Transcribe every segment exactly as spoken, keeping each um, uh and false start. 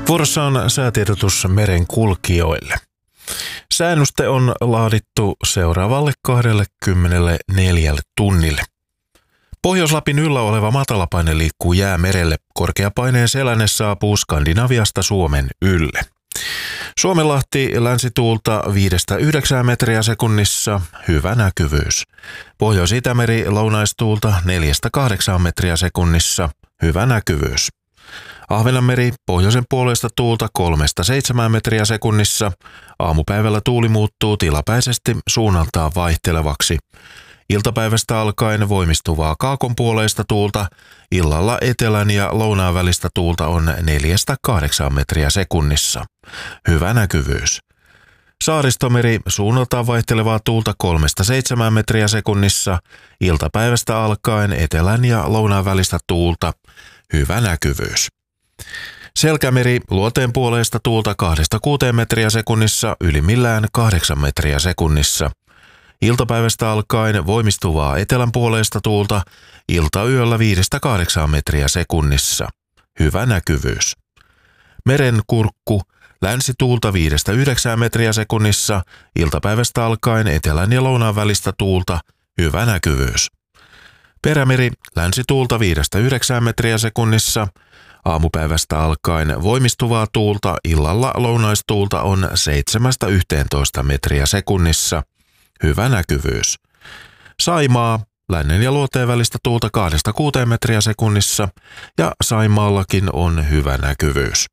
Vuorossa on säätiedotus meren kulkijoille. Sääennuste on laadittu seuraavalle kaksikymmentäneljä tunnille. Pohjois-Lapin yllä oleva matalapaine liikkuu jäämerelle. Korkeapaineen selänne saapuu Skandinaviasta Suomen ylle. Suomenlahti länsituulta viidestä yhdeksään metriä sekunnissa, hyvä näkyvyys. Pohjois-Itämeri lounaistuulta neljästä kahdeksaan metriä sekunnissa, hyvä näkyvyys. Ahvenanmeri pohjoisen puolesta tuulta kolmesta seitsemään metriä sekunnissa. Aamupäivällä tuuli muuttuu tilapäisesti suunnaltaan vaihtelevaksi. Iltapäivästä alkaen voimistuvaa kaakonpuoleista tuulta, illalla etelän ja lounaan välistä tuulta on neljästä kahdeksaan metriä sekunnissa. Hyvä näkyvyys. Saaristomeri suunnaltaan vaihtelevaa tuulta kolmesta seitsemään metriä sekunnissa, iltapäivästä alkaen etelän ja lounaan välistä tuulta. Hyvä näkyvyys. Selkämeri luoteen puoleista tuulta kahdesta kuuteen metriä sekunnissa, ylimmillään kahdeksan metriä sekunnissa. Iltapäivästä alkaen voimistuvaa etelän puoleista tuulta, iltayöllä viidestä kahdeksaan metriä sekunnissa. Hyvä näkyvyys. Merenkurkku länsituulta viidestä yhdeksään metriä sekunnissa, iltapäivästä alkaen etelän ja lounaan välistä tuulta. Hyvä näkyvyys. Perämeri länsituulta viidestä yhdeksään metriä sekunnissa, aamupäivästä alkaen voimistuvaa tuulta, illalla lounaistuulta on seitsemästä yhteentoista metriä sekunnissa. Hyvä näkyvyys. Saimaa lännen ja luoteen välistä tuulta kahdesta kuuteen metriä sekunnissa ja Saimaallakin on hyvä näkyvyys.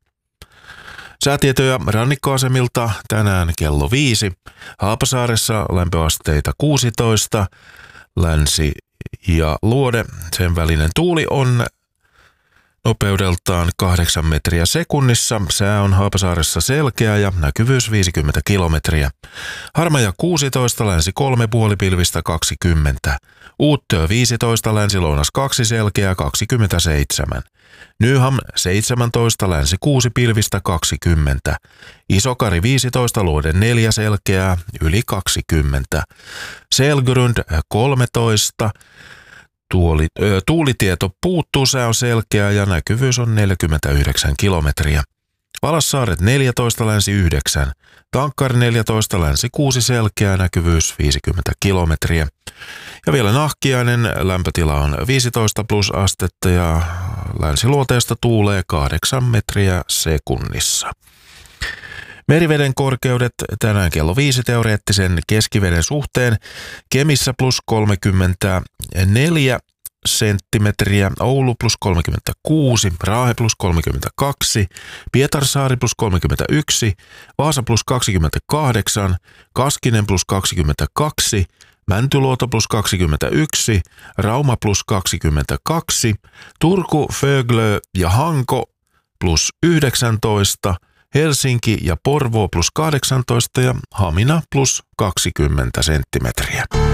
Säätietoja rannikkoasemilta tänään kello viisi. Haapasaaressa lämpöasteita kuusitoista, Länsi ja Luode, sen välinen tuuli on nopeudeltaan kahdeksan metriä sekunnissa. Sää on Haapasaaressa selkeä ja näkyvyys viisikymmentä kilometriä. Harmaja kuusitoista, länsi kolme puolipilvistä kaksikymmentä. Uuttöö viisitoista, länsi lounas kaksi selkeää kaksikymmentäseitsemän. Nyham seitsemäntoista, länsi kuusi pilvistä kaksikymmentä. Isokari viisitoista, Luode neljä selkeää yli kaksikymmentä. Selgrund kolmetoista. Tuoli, ö, tuulitieto puuttuu, sää on selkeä ja näkyvyys on neljäkymmentäyhdeksän kilometriä. Valassaaret neljätoista, länsi yhdeksän. Tankkari neljätoista, länsi kuusi selkeä, näkyvyys viisikymmentä kilometriä. Ja vielä Nahkiainen, lämpötila on viisitoista plus astetta ja länsiluoteesta tuulee kahdeksan metriä sekunnissa. Meriveden korkeudet tänään kello viisi teoreettisen keskiveden suhteen. Kemissä plus kolmekymmentäneljä senttimetriä, Oulu plus kolmekymmentäkuusi, Raahe plus kolmekymmentäkaksi, Pietarsaari plus kolmekymmentäyksi, Vaasa plus kaksikymmentäkahdeksan, Kaskinen plus kaksikymmentäkaksi, Mäntyluoto plus kaksikymmentäyksi, Rauma plus kaksikymmentäkaksi, Turku, Föglö ja Hanko plus yhdeksäntoista, Helsinki ja Porvoo plus kahdeksantoista ja Hamina plus kaksikymmentä senttimetriä.